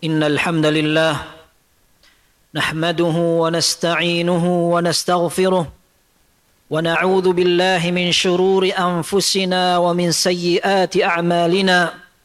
إن الحمد لله نحمده ونستعينه ونستغفره ونعوذ بالله من شرور أنفسنا ومن سيئات أعمالنا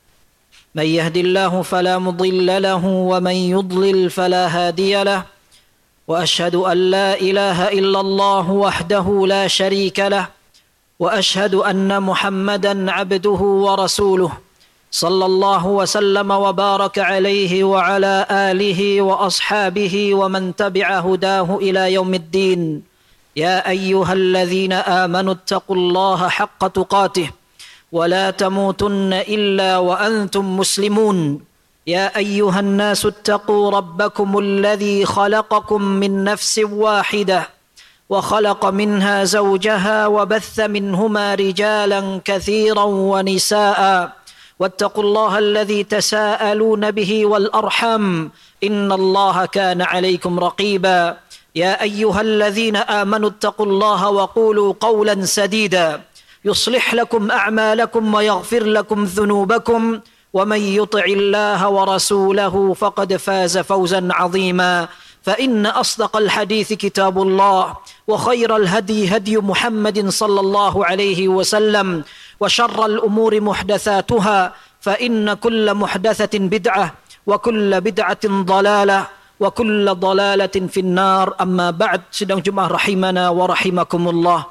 من يهد الله فلا مضل له ومن يضلل فلا هادي له وأشهد أن لا إله إلا الله وحده لا شريك له وأشهد أن محمدا عبده ورسوله صلى الله وسلم وبارك عليه وعلى آله وأصحابه ومن تبع هداه إلى يوم الدين يا أيها الذين آمنوا اتقوا الله حق تقاته ولا تموتن إلا وأنتم مسلمون يا أيها الناس اتقوا ربكم الذي خلقكم من نفس واحدة وخلق منها زوجها وبث منهما رجالا كثيرا ونساء واتقوا الله الذي تساءلون به والأرحم إن الله كان عليكم رقيبا يا أيها الذين آمنوا اتقوا الله وقولوا قولا سديدا يصلح لكم أعمالكم ويغفر لكم ذنوبكم ومن يطع الله ورسوله فقد فاز فوزا عظيما فإن أصدق الحديث كتاب الله وخير الهدي هدي محمد صلى الله عليه وسلم وشر الأمور محدثاتها فإن كل محدثة بدعة وكل بدعة ضلالة وكل ضلالة في النار أما بعد sidang jemaah rahimana wa rahimakumullah.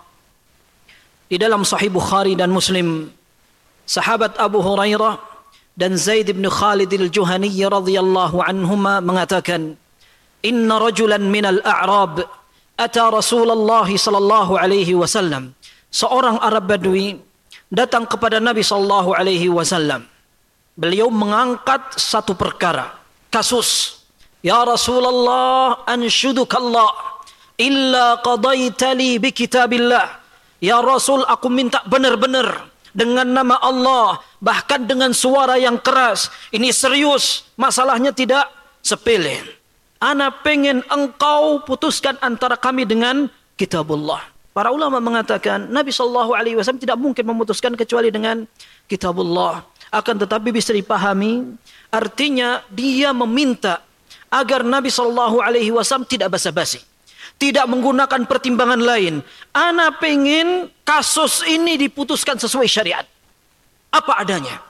Di dalam Sahih Bukhari dan Muslim, sahabat Abu Hurairah dan Zaid bin Khalid al-Juhani radhiyallahu anhuma mengatakan, "Inna rajulan minal a'rab ata Rasulullah sallallahu alaihi wasallam." Seorang Arab Badui datang kepada Nabi sallallahu alaihi wasallam. Beliau mengangkat satu perkara, kasus. "Ya Rasulullah, anshudukallah illa qadaita li bi kitabillah." Ya Rasul, aku minta benar-benar dengan nama Allah, bahkan dengan suara yang keras. Ini serius, masalahnya tidak sepele. Ana pengen engkau putuskan antara kami dengan kitabullah. Para ulama mengatakan Nabi SAW tidak mungkin memutuskan kecuali dengan kitabullah. Akan tetapi bisa dipahami, artinya dia meminta agar Nabi SAW tidak basa-basi, tidak menggunakan pertimbangan lain. Ana pengen kasus ini diputuskan sesuai syariat, apa adanya.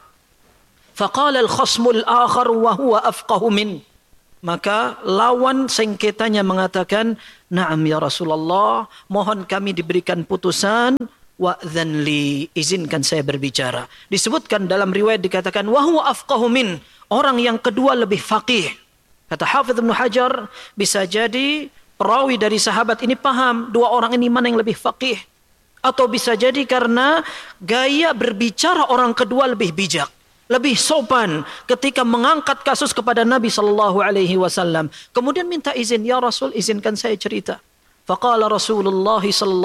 Faqala al-khasmul akhar wa huwa afqahu min. Maka lawan sengketanya mengatakan, "Na'am ya Rasulullah, mohon kami diberikan putusan, wa'dhan li, izinkan saya berbicara." Disebutkan dalam riwayat dikatakan, "Wa huwa afqahu min." Orang yang kedua lebih faqih. Kata Hafidz Ibnu Hajar, bisa jadi perawi dari sahabat ini paham dua orang ini mana yang lebih faqih. Atau bisa jadi karena gaya berbicara orang kedua lebih bijak, lebih sopan ketika mengangkat kasus kepada Nabi SAW. Kemudian minta izin, "Ya Rasul, izinkan saya cerita." Faqala Rasulullah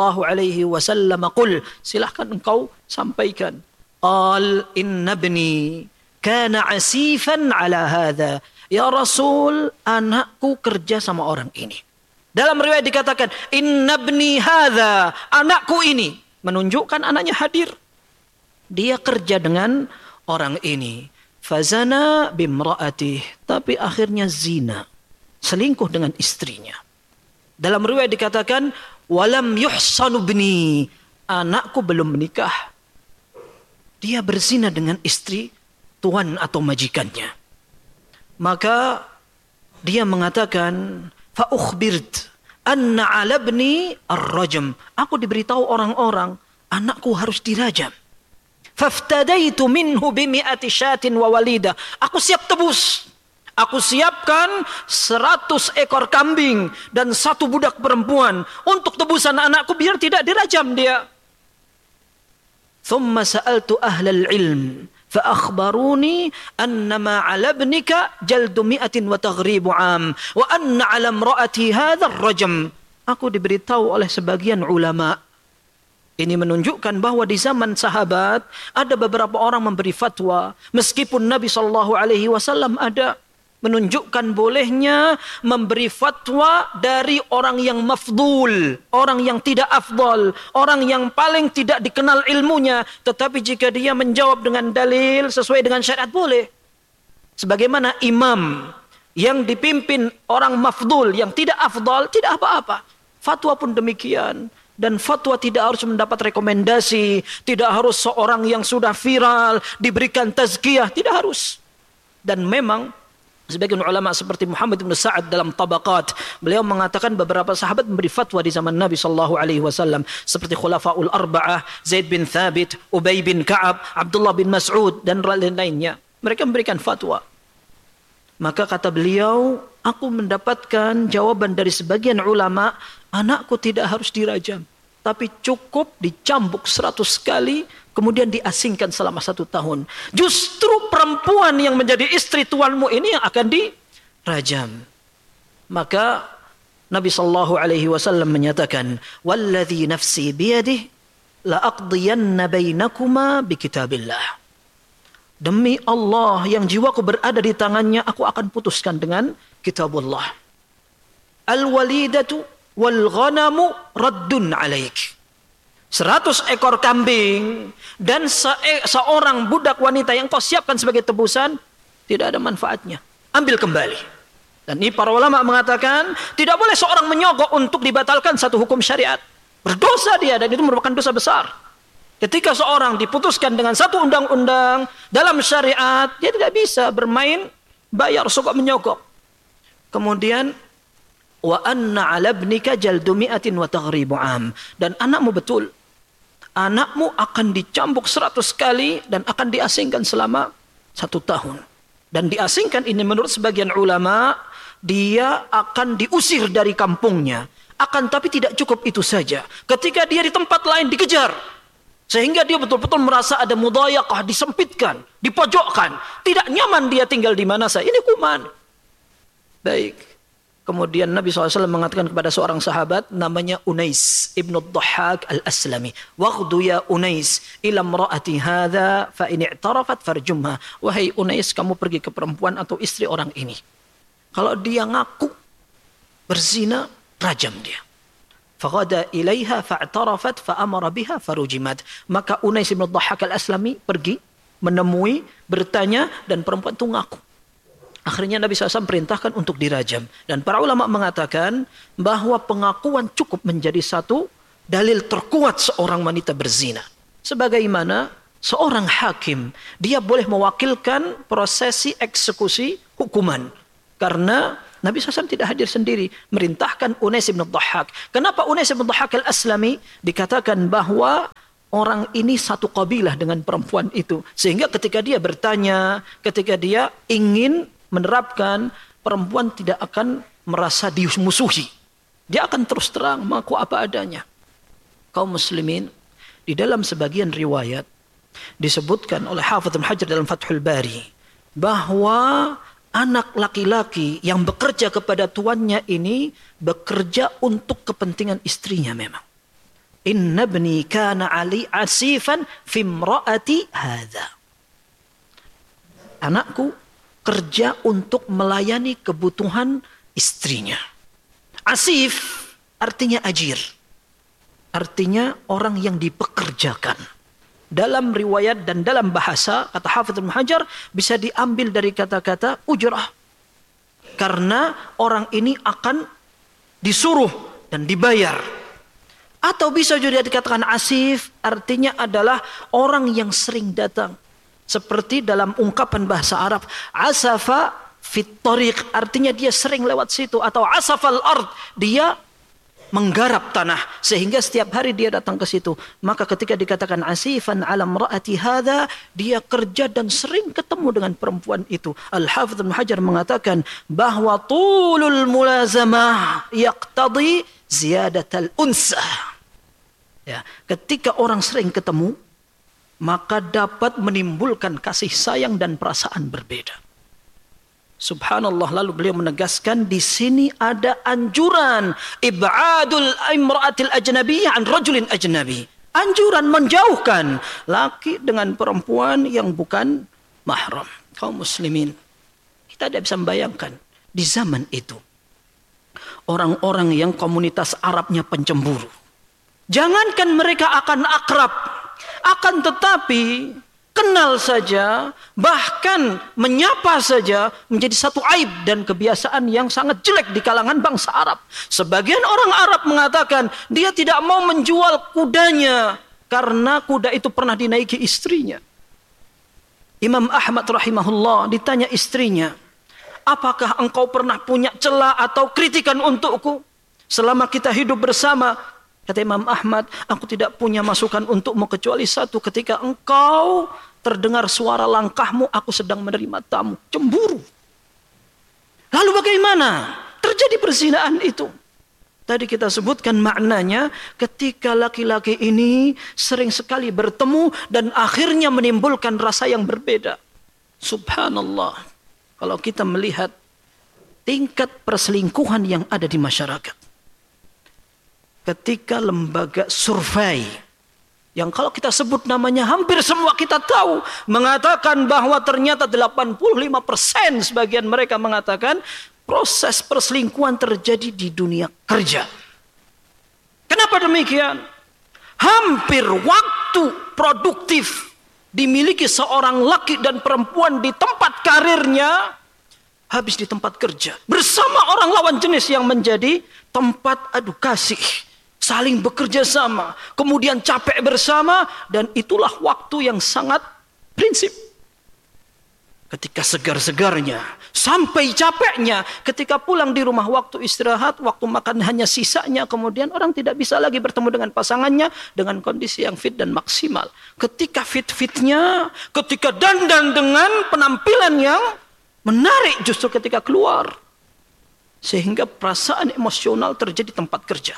SAW, "Qul," silahkan engkau sampaikan. Qal, "Inna ibni kana asifan ala hadha." Ya Rasul, anakku kerja sama orang ini. Dalam riwayat dikatakan, "Inna ibni hadha," anakku ini, menunjukkan anaknya hadir. Dia kerja dengan orang ini. Fazana bimra'atih, tapi akhirnya zina, selingkuh dengan istrinya. Dalam riwayat dikatakan, "Walam yuhsanu ibni," anakku belum menikah. Dia berzina dengan istri tuan atau majikannya. Maka dia mengatakan, "Fa ukhbirt anna 'ala ibni ar-rajm." Aku diberitahu orang-orang anakku harus dirajam. Faftadaitu minhu bimi'ati syatin wa walida. Aku siap tebus. Aku siapkan 100 ekor kambing dan 1 budak perempuan untuk tebusan anakku biar tidak dirajam dia. Thumma sa'altu ahlal ilm fa akhbaruni annama 'ala ibnika jaldu mi'atin wa taghribu 'am wa anna 'ala imra'ati hadha ar-rajm. Aku diberitahu oleh sebagian ulama. Ini menunjukkan bahwa di zaman sahabat ada beberapa orang memberi fatwa, meskipun Nabi SAW ada, menunjukkan bolehnya memberi fatwa dari orang yang mafdul, orang yang tidak afdal, orang yang paling tidak dikenal ilmunya, tetapi jika dia menjawab dengan dalil sesuai dengan syariat boleh. Sebagaimana Imam yang dipimpin orang mafdul, yang tidak afdal, tidak apa-apa. Fatwa pun demikian. Dan fatwa tidak harus mendapat rekomendasi, tidak harus seorang yang sudah viral diberikan tazkiyah, tidak harus. Dan memang sebagian ulama seperti Muhammad bin Sa'ad dalam Tabaqat, beliau mengatakan beberapa sahabat memberi fatwa di zaman Nabi sallallahu alaihi wasallam seperti Khulafaul Arba'ah, Zaid bin Thabit, Ubay bin Ka'ab, Abdullah bin Mas'ud dan lain-lainnya. Mereka memberikan fatwa. Maka kata beliau, aku mendapatkan jawaban dari sebagian ulama, anakku tidak harus dirajam, tapi cukup dicambuk 100 kali, kemudian diasingkan selama 1 tahun. Justru perempuan yang menjadi istri tuanmu ini yang akan dirajam. Maka Nabi sallallahu alaihi wasallam menyatakan, "Walladzi nafsi biyadihi la aqdiyanna bainakuma bi kitabillah." Demi Allah yang jiwaku berada di tangannya, aku akan putuskan dengan kitabullah. Al-walidatu wal ghanamu raddun alaik. 100 ekor kambing dan seorang budak wanita yang kau siapkan sebagai tebusan, tidak ada manfaatnya. Ambil kembali. Dan ini para ulama mengatakan, tidak boleh seorang menyogok untuk dibatalkan satu hukum syariat. Berdosa dia, dan itu merupakan dosa besar. Ketika seorang diputuskan dengan satu undang-undang dalam syariat, dia tidak bisa bermain bayar sogok menyogok. Kemudian wa anna 'ala ibnika jaldu mi'atin wa taghribu 'am. Dan anakmu betul, anakmu akan dicambuk 100 kali dan akan diasingkan selama 1 tahun. Dan diasingkan ini menurut sebagian ulama, dia akan diusir dari kampungnya. Akan tapi tidak cukup itu saja. Ketika dia di tempat lain dikejar, sehingga dia betul-betul merasa ada mudayaqah, disempitkan, dipojokkan. Tidak nyaman dia tinggal di mana saja. Ini kuman. Baik. Kemudian Nabi SAW mengatakan kepada seorang sahabat namanya Unais ibnu Dhahhak al-Aslami. "Waghdu ya Unais ila imra'ati hadha fa in i'tarafat farjumha." Wahai Unais, kamu pergi ke perempuan atau istri orang ini. Kalau dia ngaku berzina, rajam dia. Faghada ilaiha fa'tarafat fa'amara biha farujimat. Maka Unais bin Dhahhak al-Aslami pergi menemui, bertanya, dan perempuan itu ngaku. Akhirnya Nabi SAW perintahkan untuk dirajam. Dan para ulama mengatakan bahwa pengakuan cukup menjadi satu dalil terkuat seorang wanita berzina. Sebagaimana seorang hakim, dia boleh mewakilkan prosesi eksekusi hukuman. Karena Nabi SAW tidak hadir sendiri, merintahkan Unais bin Dhahhak. Kenapa Unais bin Dhahhak al-Aslami dikatakan bahwa orang ini satu kabilah dengan perempuan itu? Sehingga ketika dia bertanya, ketika dia ingin menerapkan, perempuan tidak akan merasa dimusuhi. Dia akan terus terang mengaku apa adanya. Kaum muslimin, di dalam sebagian riwayat disebutkan oleh Hafidz Ibnu Hajar dalam Fathul Bari bahwa anak laki-laki yang bekerja kepada tuannya ini bekerja untuk kepentingan istrinya memang. Inna ibni kana ali asifan fi imraati hadza. Anakku kerja untuk melayani kebutuhan istrinya. Asif artinya ajir. Artinya orang yang dipekerjakan. Dalam riwayat dan dalam bahasa, kata Hafidz Ibnu Hajar, bisa diambil dari kata-kata ujrah. Karena orang ini akan disuruh dan dibayar. Atau bisa juga dikatakan asif, artinya adalah orang yang sering datang. Seperti dalam ungkapan bahasa Arab, asafa fit tariq, artinya dia sering lewat situ. Atau asafal ard, dia menggarap tanah sehingga setiap hari dia datang ke situ. Maka ketika dikatakan asifan ala imraati hadza, dia kerja dan sering ketemu dengan perempuan itu. Al-Hafidz Ibnu Hajar mengatakan bahwa tulul mulazamah yaqtadi ziyadatal unsa. Ya, ketika orang sering ketemu, maka dapat menimbulkan kasih sayang dan perasaan berbeda. Subhanallah, lalu beliau menegaskan di sini ada anjuran ibadul imra'atil ajnabiyyah an rajulin ajnabi. Anjuran menjauhkan laki dengan perempuan yang bukan mahram. Kaum muslimin, kita tidak bisa membayangkan di zaman itu orang-orang yang komunitas Arabnya pencemburu. Jangankan mereka akan akrab, akan tetapi kenal saja, bahkan menyapa saja menjadi satu aib dan kebiasaan yang sangat jelek di kalangan bangsa Arab. Sebagian orang Arab mengatakan dia tidak mau menjual kudanya karena kuda itu pernah dinaiki istrinya. Imam Ahmad rahimahullah ditanya istrinya, apakah engkau pernah punya celah atau kritikan untukku selama kita hidup bersama? Kata Imam Ahmad, aku tidak punya masukan untukmu kecuali satu, ketika engkau terdengar suara langkahmu, aku sedang menerima tamu. Cemburu. Lalu bagaimana terjadi perzinahan itu? Tadi kita sebutkan maknanya, ketika laki-laki ini sering sekali bertemu dan akhirnya menimbulkan rasa yang berbeda. Subhanallah. Kalau kita melihat tingkat perselingkuhan yang ada di masyarakat. Ketika lembaga survei yang kalau kita sebut namanya hampir semua kita tahu, mengatakan bahwa ternyata 85% sebagian mereka mengatakan proses perselingkuhan terjadi di dunia kerja. Kenapa demikian? Hampir waktu produktif dimiliki seorang laki dan perempuan di tempat karirnya habis di tempat kerja bersama orang lawan jenis yang menjadi tempat adu kasih, saling bekerja sama, kemudian capek bersama, dan itulah waktu yang sangat prinsip. Ketika segar-segarnya, sampai capeknya, ketika pulang di rumah waktu istirahat, waktu makan hanya sisanya, kemudian orang tidak bisa lagi bertemu dengan pasangannya dengan kondisi yang fit dan maksimal. Ketika fit-fitnya, ketika dandan dengan penampilan yang menarik justru ketika keluar. Sehingga perasaan emosional terjadi tempat kerja.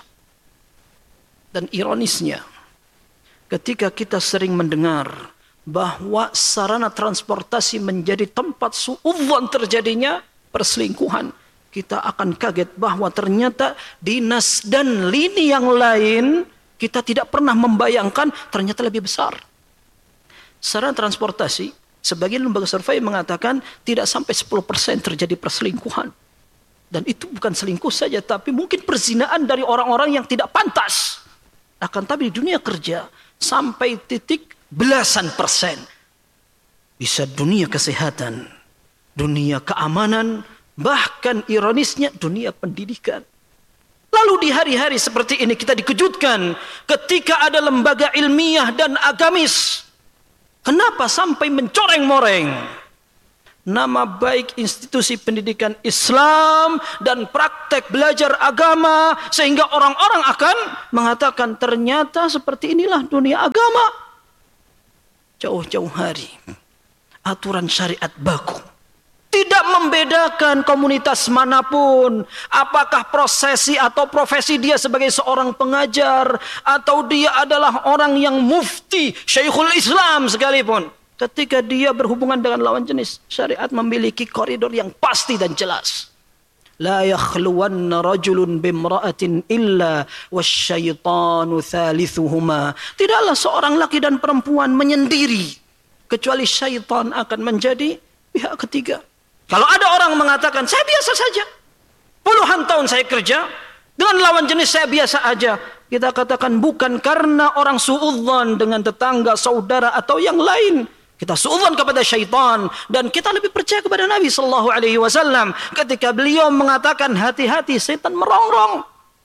Dan ironisnya, ketika kita sering mendengar bahwa sarana transportasi menjadi tempat suudzon terjadinya perselingkuhan, kita akan kaget bahwa ternyata dinas dan lini yang lain kita tidak pernah membayangkan ternyata lebih besar. Sarana transportasi, sebagian lembaga survei mengatakan tidak sampai 10% terjadi perselingkuhan. Dan itu bukan selingkuh saja, tapi mungkin perzinaan dari orang-orang yang tidak pantas. Akan tapi di dunia kerja sampai titik belasan persen. Bisa dunia kesehatan, dunia keamanan, bahkan ironisnya dunia pendidikan. Lalu di hari-hari seperti ini kita dikejutkan ketika ada lembaga ilmiah dan agamis. Kenapa sampai mencoreng-moreng nama baik institusi pendidikan Islam dan praktek belajar agama, sehingga orang-orang akan mengatakan ternyata seperti inilah dunia agama. Jauh-jauh hari aturan syariat baku tidak membedakan komunitas manapun, apakah prosesi atau profesi dia sebagai seorang pengajar atau dia adalah orang yang mufti, Syekhul Islam sekalipun. Ketika dia berhubungan dengan lawan jenis, syariat memiliki koridor yang pasti dan jelas. La yakhluwanna rajulun bimra'atin illa wasyaitanu thalithuhuma. Tidaklah seorang laki dan perempuan menyendiri, kecuali syaitan akan menjadi pihak ketiga. Kalau ada orang mengatakan, saya biasa saja, puluhan tahun saya kerja, dengan lawan jenis saya biasa aja. Kita katakan bukan karena orang suudzon dengan tetangga, saudara atau yang lain. Kita suudzon kepada syaitan dan kita lebih percaya kepada Nabi sallallahu alaihi wasallam ketika beliau mengatakan hati-hati setan merongrong.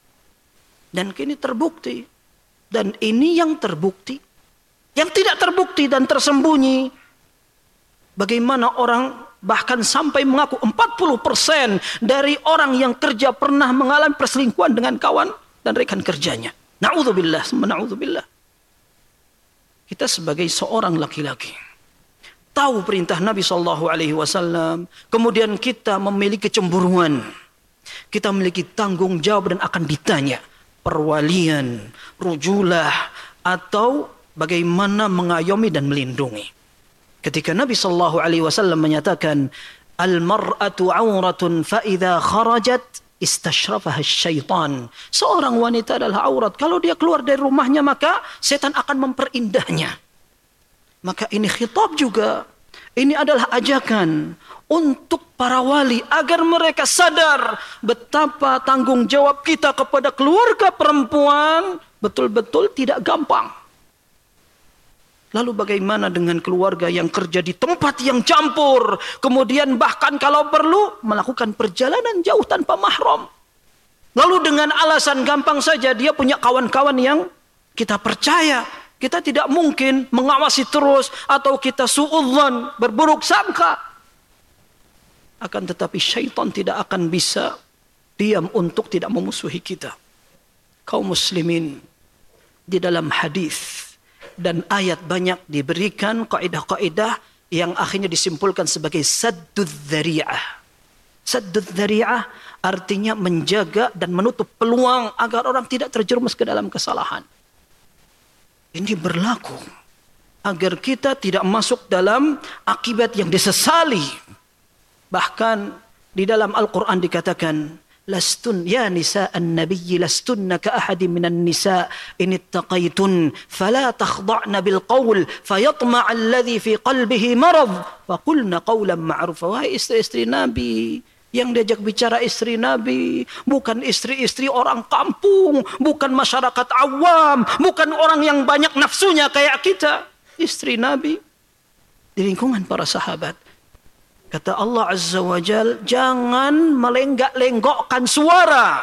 Dan kini terbukti. Dan ini yang terbukti. Yang tidak terbukti dan tersembunyi. Bagaimana orang bahkan sampai mengaku 40% dari orang yang kerja pernah mengalami perselingkuhan dengan kawan dan rekan kerjanya. Na'udzubillah, na'udzubillah. Kita sebagai seorang laki-laki tahu perintah Nabi SAW, kemudian kita memiliki kecemburuan, kita memiliki tanggung jawab dan akan ditanya perwalian, rujulah, atau bagaimana mengayomi dan melindungi. Ketika Nabi SAW menyatakan al-mar'atu 'auratun fa idza kharajat istashrafaha syaitan. Seorang wanita adalah aurat, kalau dia keluar dari rumahnya maka setan akan memperindahnya. Maka ini khitab juga. Ini adalah ajakan untuk para wali agar mereka sadar betapa tanggung jawab kita kepada keluarga perempuan betul-betul tidak gampang. Lalu bagaimana dengan keluarga yang kerja di tempat yang campur, kemudian bahkan kalau perlu melakukan perjalanan jauh tanpa mahram. Lalu dengan alasan gampang saja dia punya kawan-kawan yang kita percaya, kita tidak mungkin mengawasi terus atau kita suudzon, berburuk sangka. Akan tetapi syaitan tidak akan bisa diam untuk tidak memusuhi kita. Kaum muslimin, di dalam hadis dan ayat banyak diberikan kaidah-kaidah yang akhirnya disimpulkan sebagai saddud dzari'ah. Saddud dzari'ah artinya menjaga dan menutup peluang agar orang tidak terjerumus ke dalam kesalahan. Ini berlaku agar kita tidak masuk dalam akibat yang disesali. Bahkan di dalam Al-Quran dikatakan, lastun ya nisa'an nabiyyi lastunna ka ahadin minan nisa' in ittaqaitun fala takhda'na bil qaul fayatma'a alladhi fi qalbihi marad wa qulna qawlan ma'rufa. Wahai istri-istri Nabi, yang diajak bicara istri Nabi bukan istri-istri orang kampung, bukan masyarakat awam, bukan orang yang banyak nafsunya kayak kita. Istri Nabi di lingkungan para sahabat. Kata Allah Azza wa Jal, jangan melenggak-lenggokkan suara.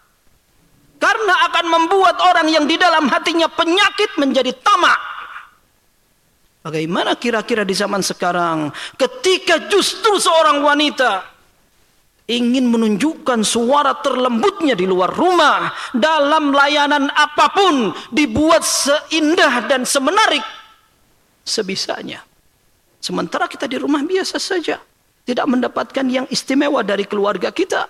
Karena akan membuat orang yang di dalam hatinya penyakit menjadi tamak. Bagaimana kira-kira di zaman sekarang ketika justru seorang wanita ingin menunjukkan suara terlembutnya di luar rumah, dalam layanan apapun dibuat seindah dan semenarik sebisanya. Sementara kita di rumah biasa saja, tidak mendapatkan yang istimewa dari keluarga kita.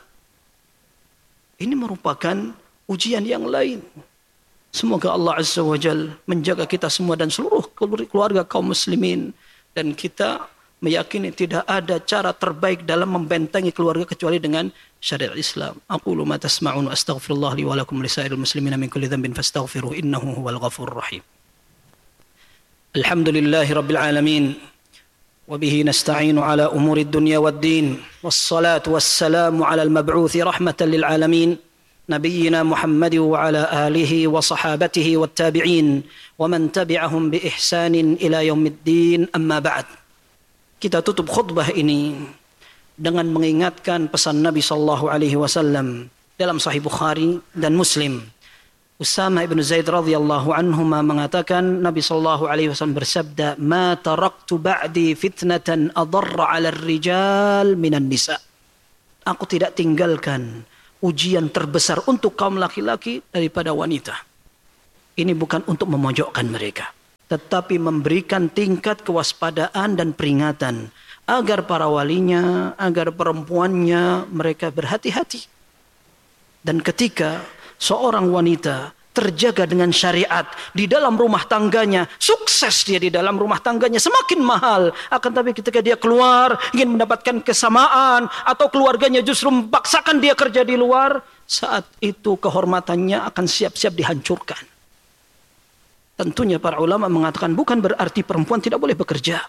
Ini merupakan ujian yang lain. Semoga Allah Azza wa Jal menjaga kita semua dan seluruh keluarga kaum muslimin. Dan kita meyakini tidak ada cara terbaik dalam membentengi keluarga kecuali dengan syariat Islam. Aqulu ma tasma'un wa astaghfirullah li wa lakum lisairil muslimina min kulli dhanbin fastaghfiruhu innahu huwal ghafurur rahim. Alhamdulillahi rabbil alamin. وبه نستعين على أمور الدنيا والدين والصلاة والسلام على المبعوث رحمة للعالمين نبينا محمد وعلى آله وصحابته والتابعين ومن تبعهم بإحسان إلى يوم الدين أما بعد. Kita tutup khutbah ini dengan mengingatkan pesan Nabi sallallahu alaihi wasallam dalam Sahih Bukhari dan Muslim. Usama ibn Zaid radhiyallahu anhuma mengatakan, Nabi sallallahu alaihi wasallam bersabda, "Ma taraktu ba'di fitnatan adarra 'ala ar-rijal minan nisa." Aku tidak tinggalkan ujian terbesar untuk kaum laki-laki daripada wanita. Ini bukan untuk memojokkan mereka, tetapi memberikan tingkat kewaspadaan dan peringatan agar para walinya, agar perempuannya mereka berhati-hati. Dan ketika seorang wanita terjaga dengan syariat di dalam rumah tangganya, sukses dia di dalam rumah tangganya, semakin mahal. Akan tapi ketika dia keluar ingin mendapatkan kesamaan atau keluarganya justru memaksakan dia kerja di luar, saat itu kehormatannya akan siap-siap dihancurkan. Tentunya para ulama mengatakan bukan berarti perempuan tidak boleh bekerja.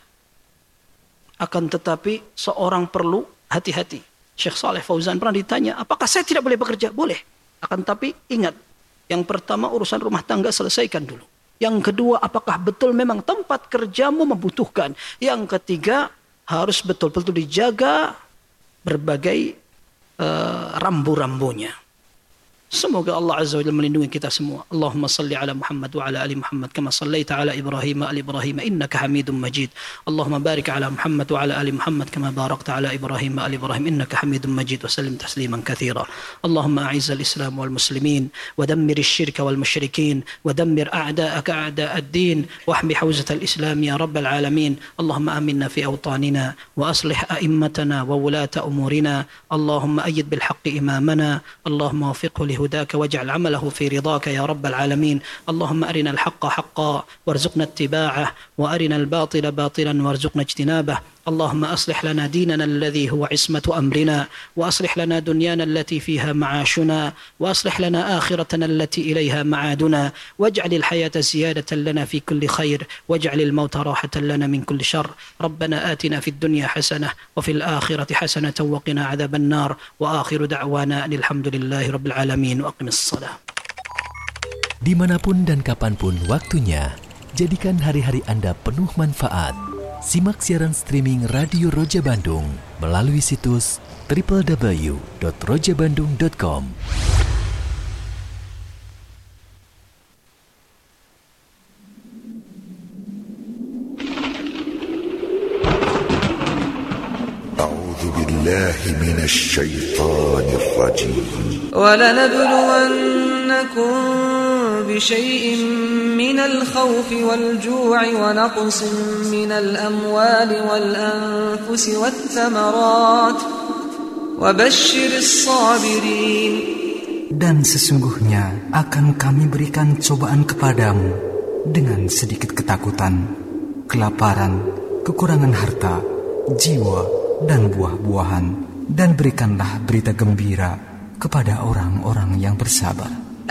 Akan tetapi seorang perlu hati-hati. Syekh Saleh Fauzan pernah ditanya, apakah saya tidak boleh bekerja? Boleh. Akan tapi ingat, yang pertama urusan rumah tangga selesaikan dulu. Yang kedua, apakah betul memang tempat kerjamu membutuhkan? Yang ketiga, harus betul-betul dijaga berbagai rambu-rambunya. Semoga Allah Azza wa Jalla melindungi kita semua. Allahumma salli ala Muhammad wa ala ali Muhammad kama sallaita ala Ibrahim wa ali Ibrahim innaka Hamidum Majid. Allahumma barik ala Muhammad wa ala ali Muhammad kama barakta ala Ibrahim wa ali Ibrahim innaka Hamidum Majid wa sallim tasliman katsira. Allahumma a'izz al-Islam wal muslimin wa dammir asy-syirka wal musyrikin wa dammir a'da'aka a'da' ad-din wa ahmi hawzat al-Islam ya rabbal alamin. Allahumma aminna fi awtanina wa aslih a'immatana wa wulata umurina. Allahumma ayyid bil haqqi imamana. Allahumma wafiqhu هداك واجعل عمله في رضاك يا رب العالمين. اللهم أرنا الحق حقا وارزقنا اتباعه وأرنا الباطل باطلا وارزقنا اجتنابه. اللهم أصلح لنا ديننا الذي هو عصمة أمرنا وأصلح لنا دنيانا التي فيها معاشنا وأصلح لنا آخرتنا التي إليها معادنا واجعل الحياة زيادة لنا في كل خير واجعل الموت راحة لنا من كل شر. ربنا آتنا في الدنيا حسنة وفي الآخرة حسنة وقنا عذاب النار وآخر دعوانا أن الحمد لله رب العالمين وأقم الصلاة. Dimanapun dan kapanpun waktunya, Jadikan hari-hari Anda penuh manfaat. Simak siaran streaming Radio Roja Bandung melalui situs www.rojabandung.com. A'udzu billahi minasy syaithanir rajim. وَلَنَبْلُوَنَّكُمْ بِشَيْءٍ مِّنَ الْخَوْفِ وَالْجُوعِ وَنَقْصٍ مِّنَ الْأَمْوَالِ وَالْأَنفُسِ وَالثَّمَرَاتِ وَبَشِّرِ الصَّابِرِينَ. Dan sesungguhnya akan kami berikan cobaan kepadamu dengan sedikit ketakutan, kelaparan, kekurangan harta, jiwa, dan buah-buahan. Dan berikanlah berita gembira kepada orang-orang yang bersabar.